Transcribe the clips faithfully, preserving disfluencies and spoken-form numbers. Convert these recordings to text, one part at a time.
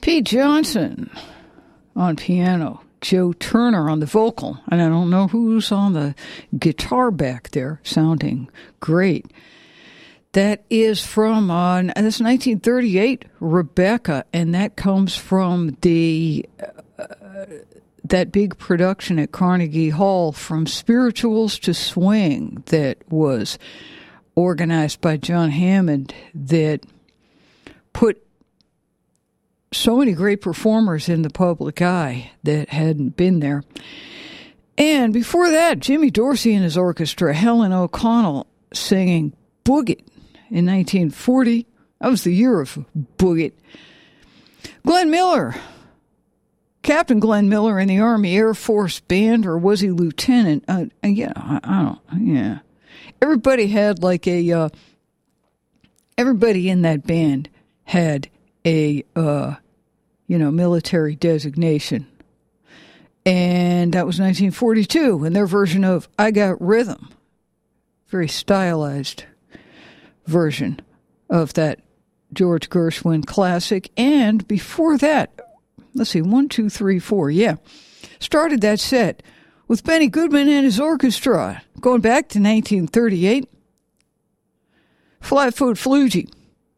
Pete Johnson on piano, Joe Turner on the vocal, and I don't know who's on the guitar back there, sounding great. That is from, uh, that's nineteen thirty-eight, Rebecca, and that comes from the uh, that big production at Carnegie Hall, From Spirituals to Swing, that was organized by John Hammond, that put so many great performers in the public eye that hadn't been there. And before that, Jimmy Dorsey and his orchestra, Helen O'Connell singing Boogit in nineteen forty. That was the year of Boogit. Glenn Miller, Captain Glenn Miller in the Army Air Force Band, or was he lieutenant? Uh, yeah, I, I don't, yeah. Everybody had like a, uh, everybody in that band had a, uh, you know, military designation. And that was nineteen forty-two, and their version of I Got Rhythm. Very stylized version of that George Gershwin classic. And before that, let's see, one, two, three, four, yeah. Started that set with Benny Goodman and his orchestra, going back to nineteen thirty-eight. Flatfoot Flugie.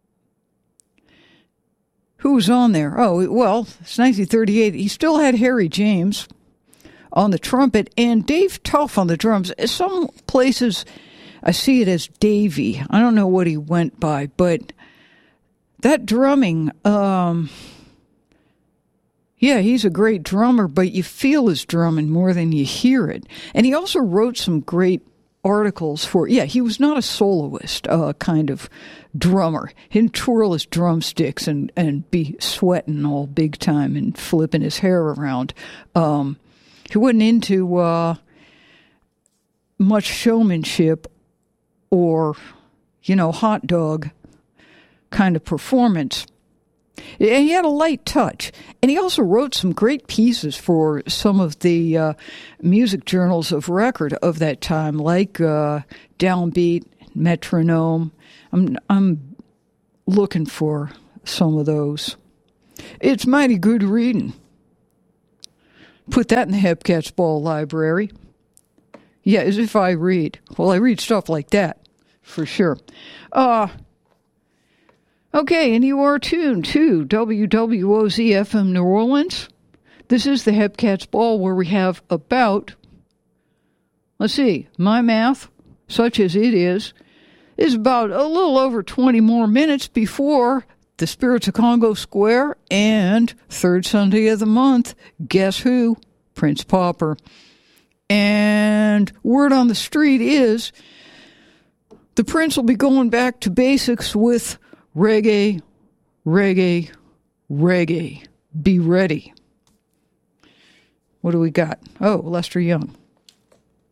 Who was on there? Oh, well, it's nineteen thirty-eight. He still had Harry James on the trumpet and Dave Tough on the drums. Some places I see it as Davey. I don't know what he went by, but that drumming, um, yeah, he's a great drummer, but you feel his drumming more than you hear it. And he also wrote some great articles for, yeah, he was not a soloist uh, kind of drummer. He'd twirl his drumsticks and, and be sweating all big time and flipping his hair around. Um, he wasn't into uh, much showmanship or, you know, hot dog kind of performance. He had a light touch. And he also wrote some great pieces for some of the uh, music journals of record of that time, like uh, Downbeat, Metronome. I'm, I'm looking for some of those. It's mighty good reading. Put that in the Hepcats Ball library. Yeah, as if I read. Well, I read stuff like that, for sure. Uh... Okay, and you are tuned to W W O Z F M New Orleans. This is the Hepcats Ball, where we have about, let's see, my math, such as it is, is about a little over twenty more minutes before the Spirits of Congo Square and third Sunday of the month. Guess who? Prince Pauper. And word on the street is the Prince will be going back to basics with reggae, reggae, reggae. Be ready. What do we got? Oh, Lester Young.